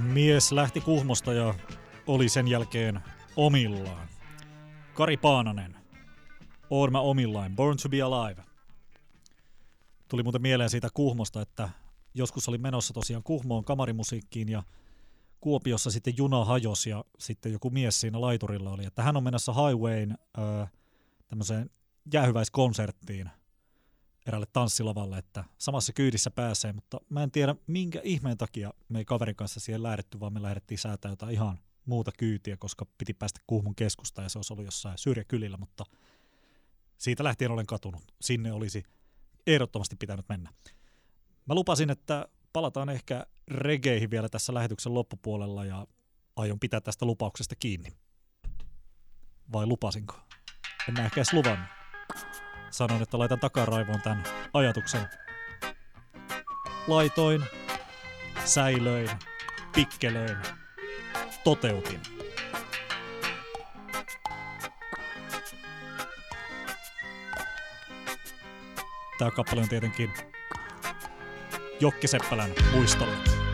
Mies lähti Kuhmosta ja oli sen jälkeen omillaan. Kari Paananen. Oon mä omillaan. Born to be alive. Tuli muuten mieleen siitä Kuhmosta, että joskus oli menossa tosiaan Kuhmoon kamarimusiikkiin ja Kuopiossa sitten juna hajosi ja sitten joku mies siinä laiturilla oli, että hän on menossa Highwayn tämmöiseen jäähyväiskonserttiin eräälle tanssilavalle, että samassa kyydissä pääsee, mutta mä en tiedä minkä ihmeen takia me ei kaverin kanssa siihen lähdetty, vaan me lähdettiin säätää jotain ihan muuta kyytiä, koska piti päästä Kuhmon keskustaan ja se olisi ollut jossain syrjäkylillä, mutta siitä lähtien olen katunut. Sinne olisi ehdottomasti pitänyt mennä. Mä lupasin, että palataan ehkä regeihin vielä tässä lähetyksen loppupuolella ja aion pitää tästä lupauksesta kiinni. Vai lupasinko? En mä ehkä edes luvannut. Sanoin, että laitan takaraivoon tämän ajatuksen. Laitoin, säilöin, pikkelöin, toteutin. Tämä kappale on tietenkin Jokki Seppälän muistolle.